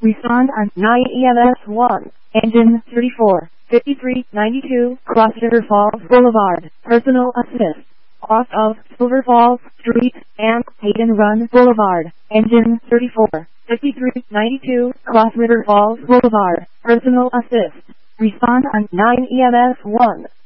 Respond on 9 EMS 1. Engine 34, 5392, Cross River Falls Boulevard. Personal assist. Off of Silver Falls Street and Hayden Run Boulevard. Engine 34, 5392, Cross River Falls Boulevard. Personal assist. Respond on 9 EMS 1.